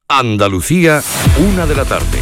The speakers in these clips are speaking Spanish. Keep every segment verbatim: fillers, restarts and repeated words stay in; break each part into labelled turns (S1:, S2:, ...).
S1: Andalucía, una de la tarde.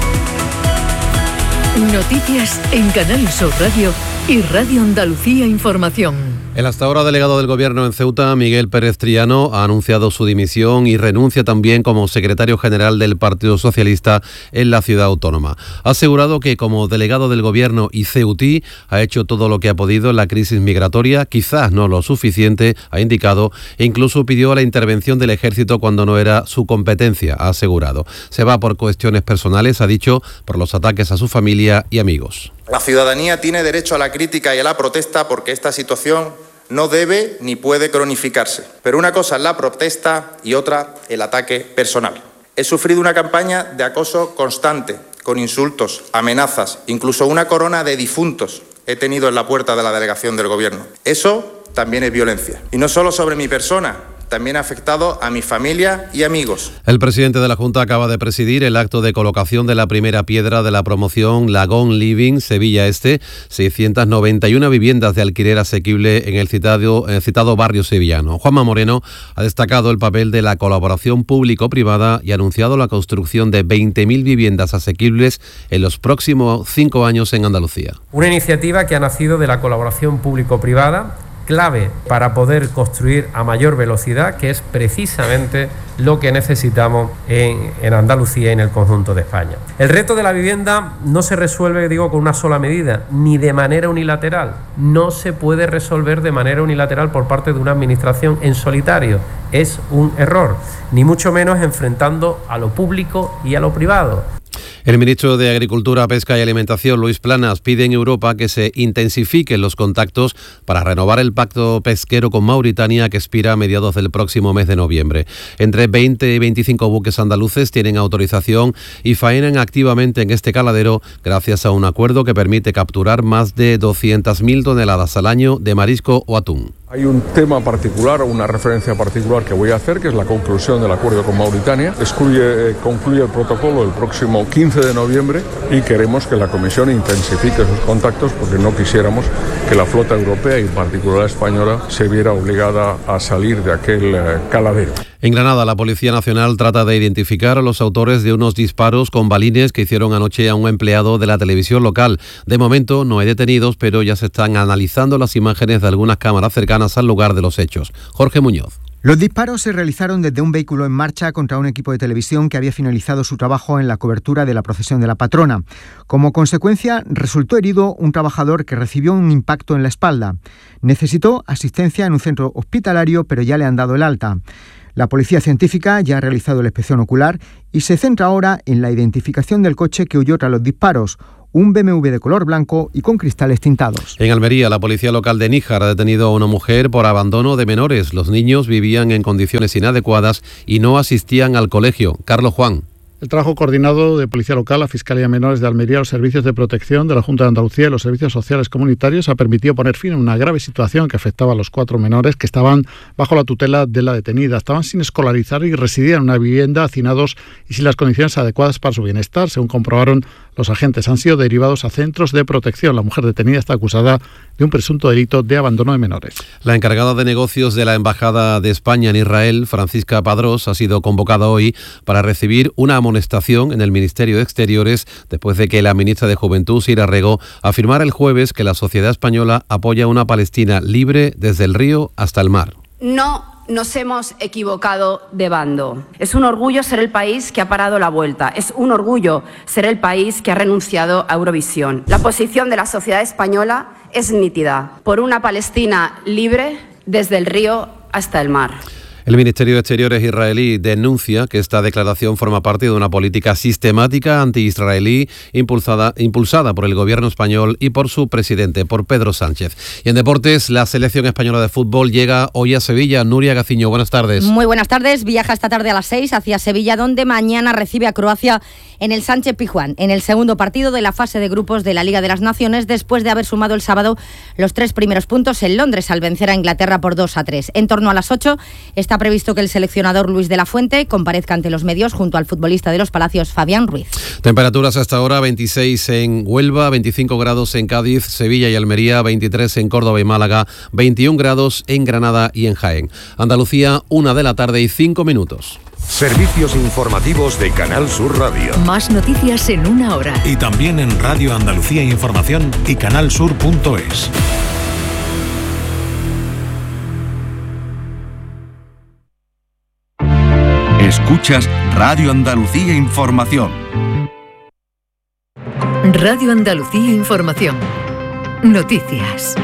S2: Noticias en Canal Sur Radio y Radio Andalucía Información.
S3: El hasta ahora delegado del Gobierno en Ceuta, Miguel Pérez Triano, ha anunciado su dimisión y renuncia también como secretario general del Partido Socialista en la ciudad autónoma. Ha asegurado que como delegado del Gobierno y ceutí ha hecho todo lo que ha podido en la crisis migratoria, quizás no lo suficiente, ha indicado, e incluso pidió la intervención del Ejército cuando no era su competencia, ha asegurado. Se va por cuestiones personales, ha dicho, por los ataques a su familia y amigos.
S4: La ciudadanía tiene derecho a la crítica y a la protesta porque esta situación no debe ni puede cronificarse. Pero una cosa es la protesta y otra el ataque personal. He sufrido una campaña de acoso constante, con insultos, amenazas, incluso una corona de difuntos he tenido en la puerta de la delegación del Gobierno. Eso también es violencia. Y no solo sobre mi persona, también ha afectado a mi familia y amigos.
S3: El presidente de la Junta acaba de presidir el acto de colocación de la primera piedra de la promoción Lagón Living Sevilla Este, seiscientas noventa y una viviendas de alquiler asequible en el citado, en el citado barrio sevillano. Juanma Moreno ha destacado el papel de la colaboración público-privada y ha anunciado la construcción de veinte mil viviendas asequibles en los próximos cinco años en Andalucía.
S5: Una iniciativa que ha nacido de la colaboración público-privada, clave para poder construir a mayor velocidad, que es precisamente lo que necesitamos en, en Andalucía y en el conjunto de España. El reto de la vivienda no se resuelve, digo, con una sola medida, ni de manera unilateral. No se puede resolver de manera unilateral por parte de una administración en solitario. Es un error, ni mucho menos enfrentando a lo público y a lo privado.
S3: El ministro de Agricultura, Pesca y Alimentación, Luis Planas, pide en Europa que se intensifiquen los contactos para renovar el pacto pesquero con Mauritania que expira a mediados del próximo mes de noviembre. Entre veinte y veinticinco buques andaluces tienen autorización y faenan activamente en este caladero gracias a un acuerdo que permite capturar más de doscientas mil toneladas al año de marisco o atún.
S6: Hay un tema particular o una referencia particular que voy a hacer, que es la conclusión del acuerdo con Mauritania. Excluye, concluye el protocolo el próximo quince de noviembre y queremos que la Comisión intensifique sus contactos porque no quisiéramos que la flota europea y en particular la española se viera obligada a salir de aquel eh, caladero.
S3: En Granada, la Policía Nacional trata de identificar a los autores de unos disparos con balines que hicieron anoche a un empleado de la televisión local. De momento no hay detenidos, pero ya se están analizando las imágenes de algunas cámaras cercanas al lugar de los hechos. Jorge Muñoz.
S7: Los disparos se realizaron desde un vehículo en marcha contra un equipo de televisión que había finalizado su trabajo en la cobertura de la procesión de la patrona. Como consecuencia, resultó herido un trabajador que recibió un impacto en la espalda. Necesitó asistencia en un centro hospitalario, pero ya le han dado el alta. La policía científica ya ha realizado la inspección ocular y se centra ahora en la identificación del coche que huyó tras los disparos. Un B M W de color blanco y con cristales tintados.
S3: En Almería, la policía local de Níjar ha detenido a una mujer por abandono de menores. Los niños vivían en condiciones inadecuadas y no asistían al colegio. Carlos Juan.
S8: El trabajo coordinado de Policía Local, la Fiscalía de Menores de Almería, los servicios de protección de la Junta de Andalucía y los servicios sociales comunitarios ha permitido poner fin a una grave situación que afectaba a los cuatro menores que estaban bajo la tutela de la detenida. Estaban sin escolarizar y residían en una vivienda, hacinados y sin las condiciones adecuadas para su bienestar. Según comprobaron los agentes, han sido derivados a centros de protección. La mujer detenida está acusada de un presunto delito de abandono de menores.
S3: La encargada de negocios de la Embajada de España en Israel, Francisca Padrós, ha sido convocada hoy para recibir una amonestación en el Ministerio de Exteriores después de que la ministra de Juventud, Sira Rego, afirmara el jueves que la sociedad española apoya una Palestina libre desde el río hasta el mar.
S9: No nos hemos equivocado de bando. Es un orgullo ser el país que ha parado la vuelta. Es un orgullo ser el país que ha renunciado a Eurovisión. La posición de la sociedad española es nítida. Por una Palestina libre desde el río hasta el mar.
S3: El Ministerio de Exteriores israelí denuncia que esta declaración forma parte de una política sistemática anti-israelí impulsada, impulsada por el gobierno español y por su presidente, por Pedro Sánchez. Y en deportes, la selección española de fútbol llega hoy a Sevilla. Nuria Gaciño, buenas tardes.
S10: Muy buenas tardes. Viaja esta tarde a las seis hacia Sevilla, donde mañana recibe a Croacia en el Sánchez Pizjuán, en el segundo partido de la fase de grupos de la Liga de las Naciones, después de haber sumado el sábado los tres primeros puntos en Londres al vencer a Inglaterra por dos a tres. En torno a las ocho está previsto que el seleccionador Luis de la Fuente comparezca ante los medios junto al futbolista de los Palacios, Fabián Ruiz.
S3: Temperaturas hasta ahora: veintiséis en Huelva, veinticinco grados en Cádiz, Sevilla y Almería, veintitrés en Córdoba y Málaga, veintiún grados en Granada y en Jaén. Andalucía, una de la tarde y cinco minutos.
S1: Servicios informativos de Canal Sur Radio.
S2: Más noticias en una hora.
S11: Y también en Radio Andalucía Información y canalsur punto es.
S1: Escuchas Radio Andalucía Información.
S2: Radio Andalucía Información. Noticias.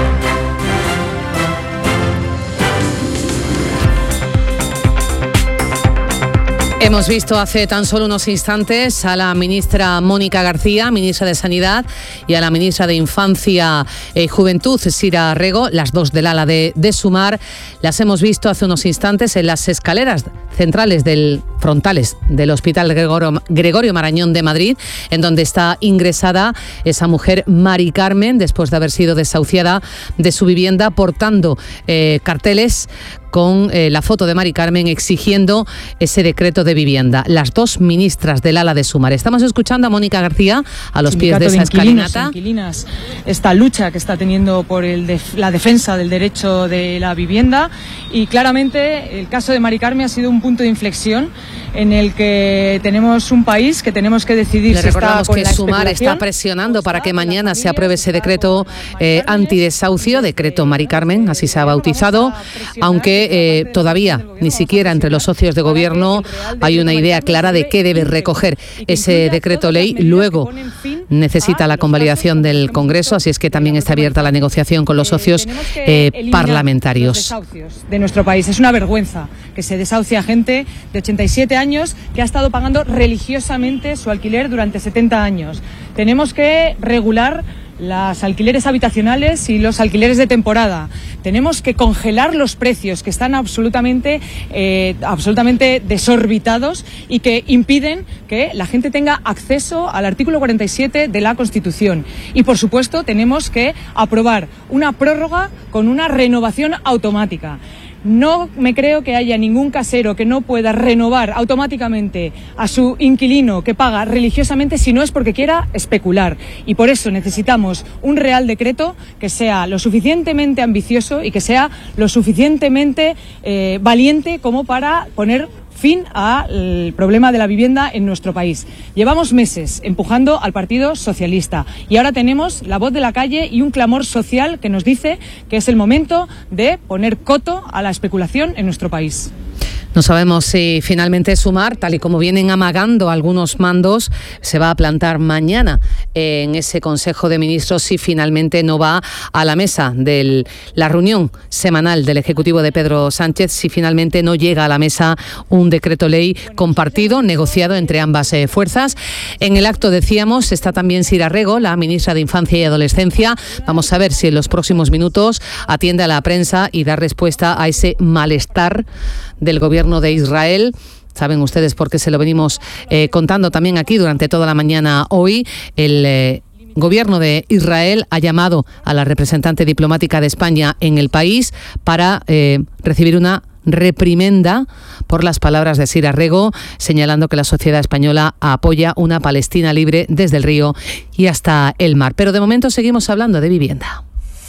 S12: Hemos visto hace tan solo unos instantes a la ministra Mónica García, ministra de Sanidad, y a la ministra de Infancia y Juventud, Sira Rego, las dos del ala de, de Sumar. Las hemos visto hace unos instantes en las escaleras centrales del frontales del Hospital Gregorio, Gregorio Marañón de Madrid, en donde está ingresada esa mujer, Mari Carmen, después de haber sido desahuciada de su vivienda, portando eh, carteles con eh, la foto de Mari Carmen exigiendo ese decreto de vivienda. Las dos ministras del ala de Sumar. Estamos escuchando a Mónica García a los pies de esa escalinata.
S13: Inquilinas, esta lucha que está teniendo por el def- la defensa del derecho de la vivienda, y claramente el caso de Mari Carmen ha sido un punto de inflexión en el que tenemos un país que tenemos que decidir.
S12: Le
S13: si
S12: recordamos
S13: está con
S12: que
S13: la
S12: Sumar está presionando para que mañana se apruebe ese decreto eh, antidesahucio, decreto Mari Carmen, así se ha bautizado, aunque eh, todavía ni siquiera entre los socios de gobierno hay una idea clara de qué debe recoger ese decreto ley. Luego necesita la convalidación del Congreso, así es que también está abierta la negociación con los socios eh, parlamentarios.
S13: De nuestro país. Es una vergüenza que se desahucie a gente de ochenta y siete años que ha estado pagando religiosamente su alquiler durante setenta años. Tenemos que regular los alquileres habitacionales y los alquileres de temporada. Tenemos que congelar los precios que están absolutamente, eh, absolutamente desorbitados y que impiden que la gente tenga acceso al artículo cuarenta y siete de la Constitución. Y, por supuesto, tenemos que aprobar una prórroga con una renovación automática. No me creo que haya ningún casero que no pueda renovar automáticamente a su inquilino que paga religiosamente si no es porque quiera especular. Y por eso necesitamos un Real Decreto que sea lo suficientemente ambicioso y que sea lo suficientemente eh, valiente como para poner fin al problema de la vivienda en nuestro país. Llevamos meses empujando al Partido Socialista y ahora tenemos la voz de la calle y un clamor social que nos dice que es el momento de poner coto a la especulación en nuestro país.
S12: No sabemos si finalmente Sumar, tal y como vienen amagando algunos mandos, se va a plantar mañana en ese Consejo de Ministros si finalmente no va a la mesa de la reunión semanal del Ejecutivo de Pedro Sánchez, si finalmente no llega a la mesa un decreto ley compartido, negociado entre ambas eh, fuerzas. En el acto, decíamos, está también Sira Rego, la ministra de Infancia y Adolescencia. Vamos a ver si en los próximos minutos atiende a la prensa y da respuesta a ese malestar del gobierno de Israel. Saben ustedes por qué se lo venimos eh, contando también aquí durante toda la mañana hoy. El eh, gobierno de Israel ha llamado a la representante diplomática de España en el país para eh, recibir una reprimenda por las palabras de Sira Rego, señalando que la sociedad española apoya una Palestina libre desde el río y hasta el mar. Pero de momento seguimos hablando de vivienda.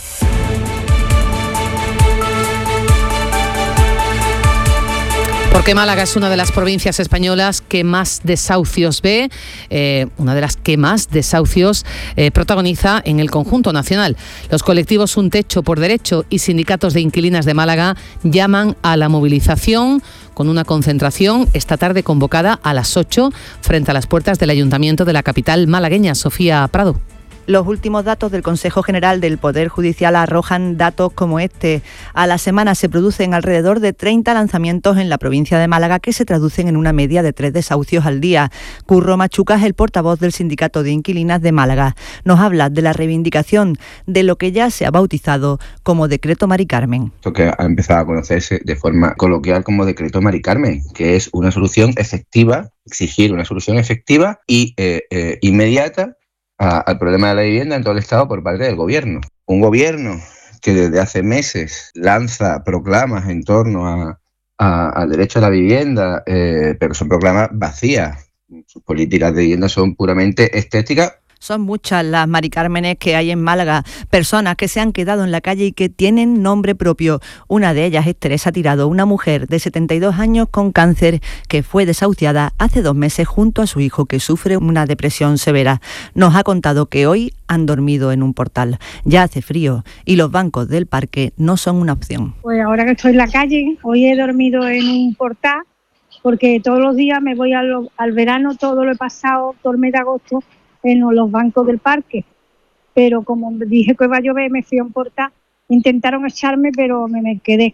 S12: Porque Málaga es una de las provincias españolas que más desahucios ve, eh, una de las que más desahucios eh, protagoniza en el conjunto nacional. Los colectivos Un Techo por Derecho y sindicatos de inquilinas de Málaga llaman a la movilización con una concentración esta tarde convocada a las ocho frente a las puertas del Ayuntamiento de la capital malagueña. Sofía Prado.
S14: Los últimos datos del Consejo General del Poder Judicial arrojan datos como este. A la semana se producen alrededor de treinta lanzamientos en la provincia de Málaga que se traducen en una media de tres desahucios al día. Curro Machuca es el portavoz del Sindicato de Inquilinas de Málaga. Nos habla de la reivindicación de lo que ya se ha bautizado como Decreto Mari Carmen.
S15: Esto que ha empezado a conocerse de forma coloquial como Decreto Mari Carmen, que es una solución efectiva, exigir una solución efectiva y eh, eh, inmediata A, al problema de la vivienda en todo el Estado por parte del gobierno. Un gobierno que desde hace meses lanza proclamas en torno a, a, al derecho a la vivienda, eh, pero son proclamas vacías. Sus políticas de vivienda son puramente estéticas
S14: Son muchas las Mari Cármenes que hay en Málaga, personas que se han quedado en la calle y que tienen nombre propio. Una de ellas es Teresa Tirado, una mujer de setenta y dos años con cáncer que fue desahuciada hace dos meses junto a su hijo que sufre una depresión severa. Nos ha contado que hoy han dormido en un portal. Ya hace frío y los bancos del parque no son una opción.
S16: Pues ahora que estoy en la calle, hoy he dormido en un portal porque todos los días me voy al, al verano, todo lo he pasado, todo el mes de agosto, en los bancos del parque, pero como dije que iba a llover, me fui a un portal, intentaron echarme, pero me, me quedé.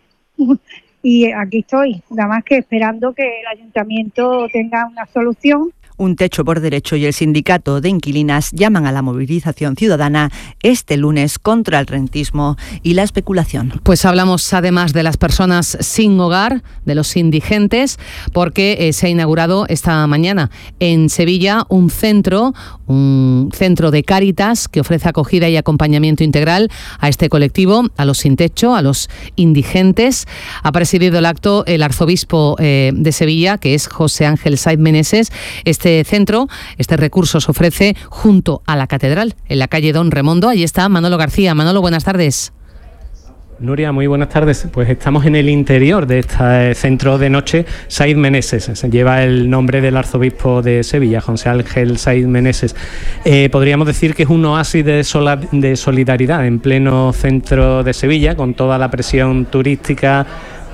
S16: Y aquí estoy, nada más que esperando que el ayuntamiento tenga una solución.
S14: Un techo por derecho y el sindicato de inquilinas llaman a la movilización ciudadana este lunes contra el rentismo y la especulación.
S12: Pues hablamos además de las personas sin hogar, de los indigentes, porque eh, se ha inaugurado esta mañana en Sevilla un centro, un centro de Cáritas que ofrece acogida y acompañamiento integral a este colectivo, a los sin techo, a los indigentes. Ha presidido el acto el arzobispo eh, de Sevilla, que es José Ángel Saiz Meneses. Este centro, este recurso se ofrece junto a la catedral, en la calle Don Remondo. Allí está Manolo García. Manolo, buenas tardes.
S17: Nuria, muy buenas tardes. Pues estamos en el interior de este centro de noche Saiz Meneses. Se lleva el nombre del arzobispo de Sevilla, José Ángel Saiz Meneses. Eh, podríamos decir que es un oasis de, sola, de solidaridad en pleno centro de Sevilla, con toda la presión turística,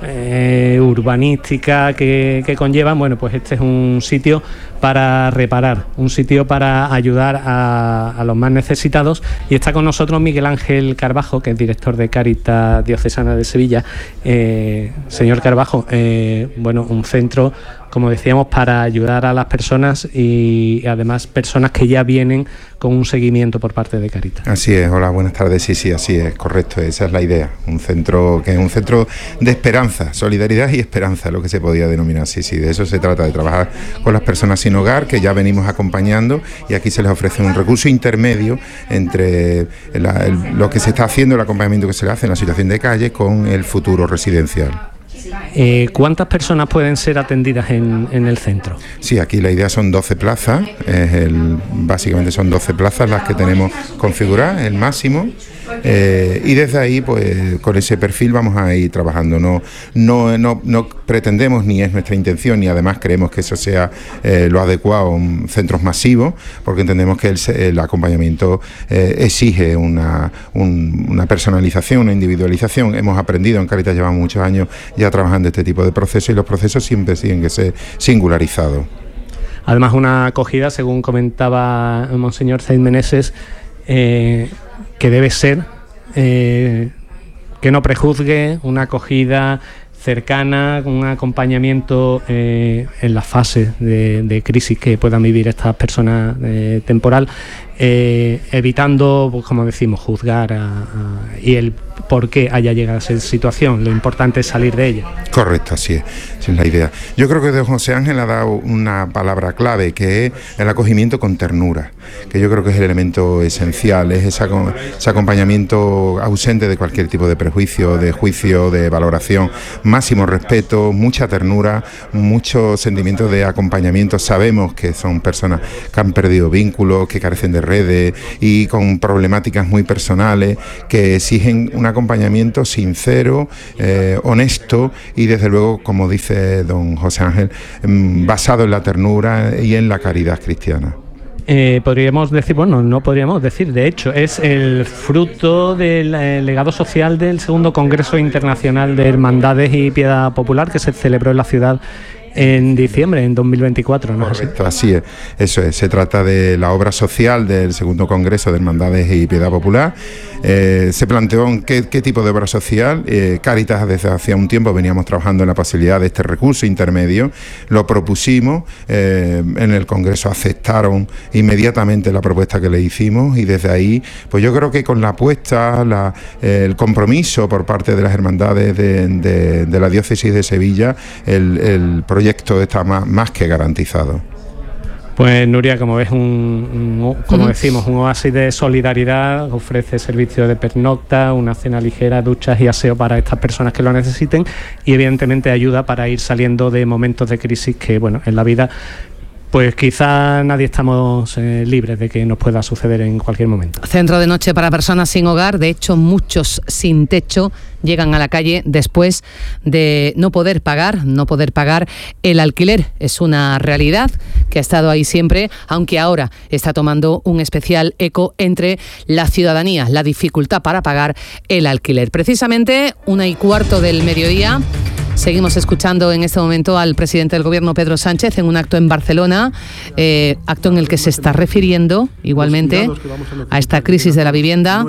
S17: Eh, urbanística que, que conllevan. Bueno, pues este es un sitio para reparar, un sitio para ayudar a, a los más necesitados, y está con nosotros Miguel Ángel Carbajo, que es director de Cáritas Diocesana de Sevilla. Eh, señor Carbajo, eh, bueno, un centro, como decíamos, para ayudar a las personas y además personas que ya vienen con un seguimiento por parte de Cáritas.
S18: Así es, hola, buenas tardes, sí, sí, así es, correcto, esa es la idea, un centro que es un centro de esperanza, solidaridad y esperanza, lo que se podía denominar, sí, sí, de eso se trata, de trabajar con las personas sin hogar, que ya venimos acompañando, y aquí se les ofrece un recurso intermedio entre la, el, lo que se está haciendo, el acompañamiento que se le hace en la situación de calle con el futuro residencial.
S17: Eh, ¿Cuántas personas pueden ser atendidas en, en el centro?
S18: Sí, aquí la idea son doce plazas, es el, básicamente son doce plazas las que tenemos configuradas, el máximo, eh, y desde ahí, pues con ese perfil vamos a ir trabajando. No, no, no, no pretendemos, ni es nuestra intención, ni además creemos que eso sea eh, lo adecuado, un centros masivos, porque entendemos que el, el acompañamiento eh, exige una, un, una personalización, una individualización. Hemos aprendido, en Cáritas llevamos muchos años ya trabajando este tipo de procesos, y los procesos siempre tienen que ser singularizados.
S17: Además, una acogida, según comentaba Monseñor Saiz Meneses, eh, que debe ser eh, que no prejuzgue, una acogida cercana, un acompañamiento eh, en las fases de, de crisis que puedan vivir estas personas eh, temporal, eh, evitando, pues, como decimos, juzgar a, a, y el por qué haya llegado a esa situación. Lo importante es salir de ella. Correcto, así es, esa es la idea. Yo creo que don José Ángel ha dado una palabra clave, que es el acogimiento con ternura, que yo creo que es el elemento esencial, es ese, ese acompañamiento ausente de cualquier tipo de prejuicio, de juicio, de valoración, máximo respeto, mucha ternura, mucho sentimiento de acompañamiento. Sabemos que son personas que han perdido vínculos, que carecen de redes y con problemáticas muy personales, que exigen un acompañamiento sincero, eh, honesto y desde luego, como dice don José Ángel, basado en la ternura y en la caridad cristiana. Eh, podríamos decir, bueno, no podríamos decir, de hecho, es el fruto del eh, legado social del segundo Congreso Internacional de Hermandades y Piedad Popular, que se celebró en la ciudad en diciembre, en dos mil veinticuatro, ¿no? Correcto, así es, eso es, se trata de la obra social del segundo Congreso de Hermandades y Piedad Popular. Eh, se planteó en qué, qué tipo de obra social. eh, Cáritas desde hacía un tiempo veníamos trabajando en la posibilidad de este recurso intermedio, lo propusimos, eh, en el Congreso aceptaron inmediatamente la propuesta que le hicimos, y desde ahí, pues yo creo que con la apuesta, la, eh, el compromiso por parte de las hermandades de, de, de la diócesis de Sevilla, el, el proyecto está más, más que garantizado. Pues Nuria, como ves, un, un, como decimos, un oasis de solidaridad, ofrece servicios de pernocta, una cena ligera, duchas y aseo para estas personas que lo necesiten, y evidentemente ayuda para ir saliendo de momentos de crisis que, bueno, en la vida pues quizá nadie estamos eh, libres de que nos pueda suceder en cualquier momento.
S12: Centro de noche para personas sin hogar, de hecho muchos sin techo llegan a la calle después de no poder pagar, no poder pagar el alquiler. Es una realidad que ha estado ahí siempre, aunque ahora está tomando un especial eco entre la ciudadanía, la dificultad para pagar el alquiler. Precisamente una y cuarto del mediodía. Seguimos escuchando en este momento al presidente del Gobierno, Pedro Sánchez, en un acto en Barcelona, eh, acto en el que se está refiriendo igualmente a esta crisis de la vivienda,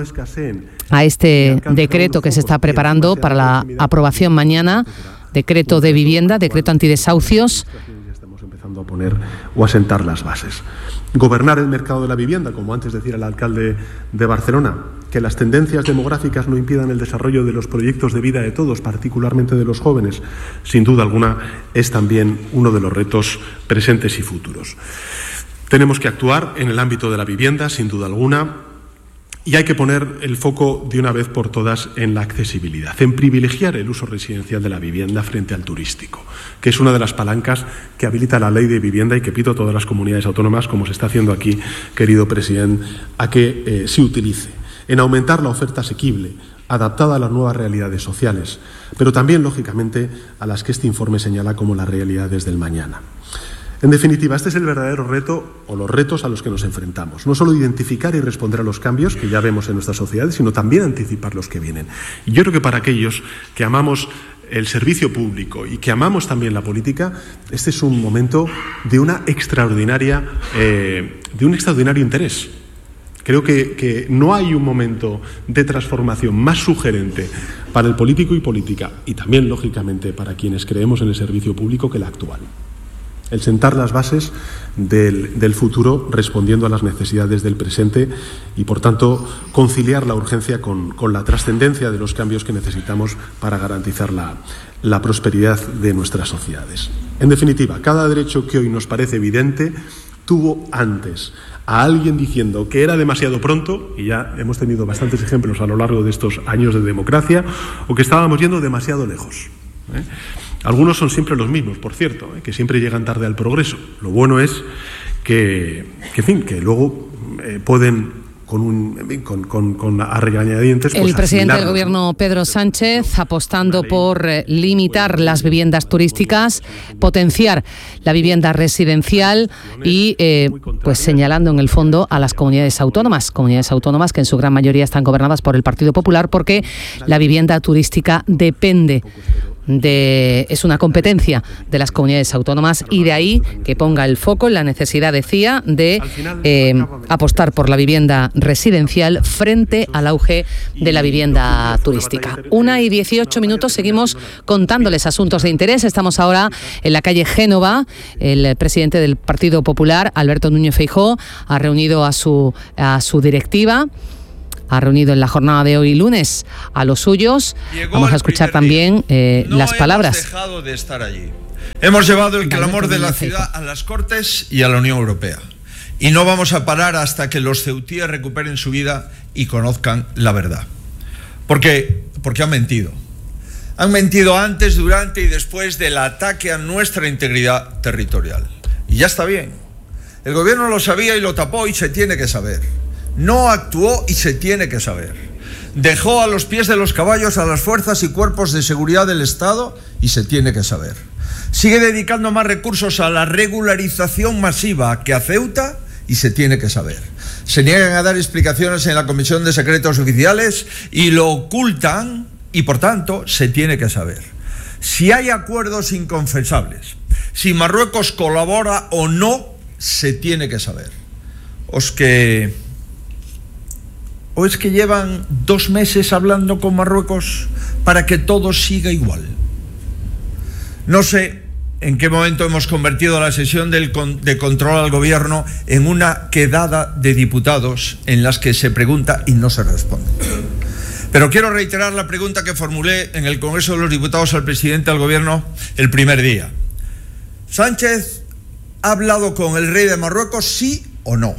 S12: a este decreto que se está preparando para la aprobación mañana, decreto de vivienda, decreto antidesahucios.
S19: Estamos empezando a poner o a sentar las bases. Gobernar el mercado de la vivienda, como antes decía el alcalde de Barcelona, que las tendencias demográficas no impidan el desarrollo de los proyectos de vida de todos, particularmente de los jóvenes, sin duda alguna es también uno de los retos presentes y futuros. Tenemos que actuar en el ámbito de la vivienda, sin duda alguna, y hay que poner el foco de una vez por todas en la accesibilidad, en privilegiar el uso residencial de la vivienda frente al turístico, que es una de las palancas que habilita la ley de vivienda y que pido a todas las comunidades autónomas, como se está haciendo aquí, querido presidente, a que eh, se utilice, en aumentar la oferta asequible, adaptada a las nuevas realidades sociales, pero también, lógicamente, a las que este informe señala como las realidades del mañana. En definitiva, este es el verdadero reto o los retos a los que nos enfrentamos. No solo identificar y responder a los cambios que ya vemos en nuestras sociedades, sino también anticipar los que vienen. Y yo creo que para aquellos que amamos el servicio público y que amamos también la política, este es un momento de una extraordinaria, eh, de un extraordinario interés. Creo que, que no hay un momento de transformación más sugerente para el político y política, y también, lógicamente, para quienes creemos en el servicio público, que la actual. El sentar las bases del, del futuro respondiendo a las necesidades del presente y, por tanto, conciliar la urgencia con, con la trascendencia de los cambios que necesitamos para garantizar la, la prosperidad de nuestras sociedades. En definitiva, cada derecho que hoy nos parece evidente tuvo antes a alguien diciendo que era demasiado pronto, y ya hemos tenido bastantes ejemplos a lo largo de estos años de democracia, o que estábamos yendo demasiado lejos, ¿eh? Algunos son siempre los mismos, por cierto, ¿eh? que siempre llegan tarde al progreso. Lo bueno es que, que en fin, que luego eh, pueden con un con, con, con a regañadientes. Pues,
S12: el presidente del Gobierno, Pedro Sánchez, apostando por eh, limitar las viviendas turísticas, potenciar la vivienda residencial y eh, pues señalando en el fondo a las comunidades autónomas, comunidades autónomas que en su gran mayoría están gobernadas por el Partido Popular, porque la vivienda turística depende de, es una competencia de las comunidades autónomas, y de ahí que ponga el foco en la necesidad, decía, de eh, apostar por la vivienda residencial frente al auge de la vivienda turística. Una y dieciocho minutos, seguimos contándoles asuntos de interés. Estamos ahora en la calle Génova. El presidente del Partido Popular, Alberto Núñez Feijóo, ha reunido a su, a su directiva. Ha reunido en la jornada de hoy, lunes, a los suyos. Llegó Vamos a escuchar también eh, no las palabras.
S20: Hemos dejado de estar allí. Hemos llevado el clamor de la ciudad a las Cortes y a la Unión Europea. Y no vamos a parar hasta que los ceutíes recuperen su vida y conozcan la verdad. Porque, porque han mentido. Han mentido antes, durante y después del ataque a nuestra integridad territorial. Y ya está bien. El gobierno lo sabía y lo tapó, y se tiene que saber. No actuó y se tiene que saber. Dejó a los pies de los caballos a las fuerzas y cuerpos de seguridad del Estado, y se tiene que saber. Sigue dedicando más recursos a la regularización masiva que a Ceuta, y se tiene que saber. Se niegan a dar explicaciones en la Comisión de Secretos Oficiales y lo ocultan, y por tanto se tiene que saber. Si hay acuerdos inconfesables, si Marruecos colabora o no, se tiene que saber. Os que... ¿O es que llevan dos meses hablando con Marruecos para que todo siga igual? No sé en qué momento hemos convertido la sesión del con, de control al gobierno en una quedada de diputados en las que se pregunta y no se responde. Pero quiero reiterar la pregunta que formulé en el Congreso de los Diputados al presidente del gobierno el primer día. ¿Sánchez ha hablado con el rey de Marruecos, sí o no?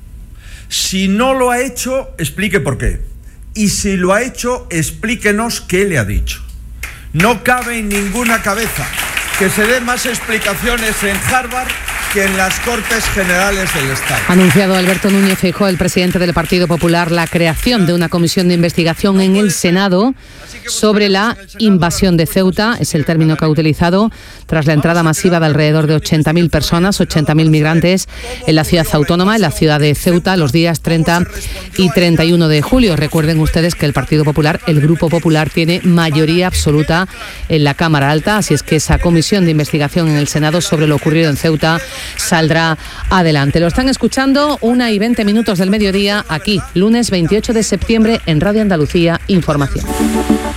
S20: Si no lo ha hecho, explique por qué. Y si lo ha hecho, explíquenos qué le ha dicho. No cabe en ninguna cabeza que se den más explicaciones en Harvard que en las Cortes Generales del Estado.
S12: Ha anunciado Alberto Núñez Feijóo, el presidente del Partido Popular, la creación de una comisión de investigación en el Senado sobre la invasión de Ceuta. Es el término que ha utilizado tras la entrada masiva de alrededor de ochenta mil personas, ochenta mil migrantes en la ciudad autónoma, en la ciudad de Ceuta, los días treinta y treinta y uno de julio. Recuerden ustedes que el Partido Popular, el Grupo Popular, tiene mayoría absoluta en la Cámara Alta, así es que esa comisión de investigación en el Senado sobre lo ocurrido en Ceuta saldrá adelante. Lo están escuchando, una y veinte minutos del mediodía, aquí, lunes veintiocho de septiembre, en Radio Andalucía Información.